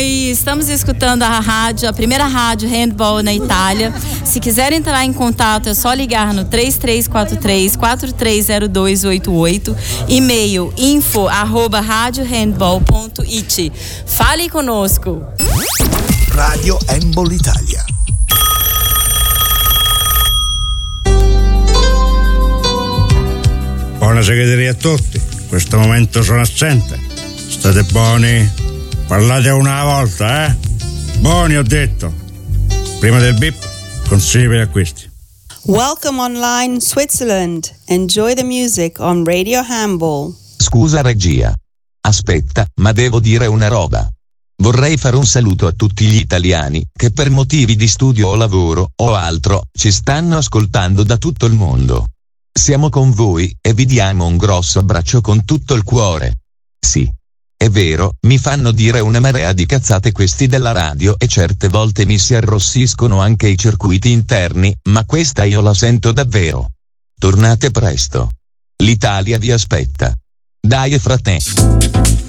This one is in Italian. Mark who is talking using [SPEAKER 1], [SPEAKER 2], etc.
[SPEAKER 1] e estamos escutando a primeira rádio handball na Itália. Se quiser entrar em contato é só ligar no 3343-430288, e-mail info@radiohandball.it. Fale conosco.
[SPEAKER 2] Radio Handball Italia.
[SPEAKER 3] Buona segreteria a tutti. In questo momento sono assente. State buoni. Parlate una volta, eh? Buoni, ho detto. Prima del bip, consigli per acquisti.
[SPEAKER 4] Welcome online Switzerland. Enjoy the music on Radio Handball.
[SPEAKER 5] Scusa regia. Aspetta, ma devo dire una roba. Vorrei fare un saluto a tutti gli italiani che per motivi di studio o lavoro o altro ci stanno ascoltando da tutto il mondo. Siamo con voi e vi diamo un grosso abbraccio con tutto il cuore. Sì, è vero, mi fanno dire una marea di cazzate questi della radio e certe volte mi si arrossiscono anche i circuiti interni, ma questa io la sento davvero. Tornate presto. L'Italia vi aspetta. Dai frate.